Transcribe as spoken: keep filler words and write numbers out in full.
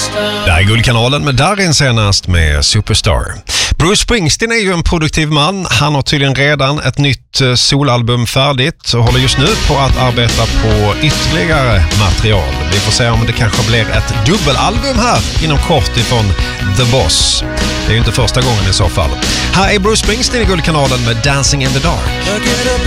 Det här är Guldkanalen med Darin senast med Superstar. Bruce Springsteen är ju en produktiv man. Han har tydligen redan ett nytt solalbum färdigt och håller just nu på att arbeta på ytterligare material. Vi får se om det kanske blir ett dubbelalbum här inom kort ifrån The Boss. Det är ju inte första gången i så fall. Här är Bruce Springsteen i Guldkanalen med Dancing in the Dark.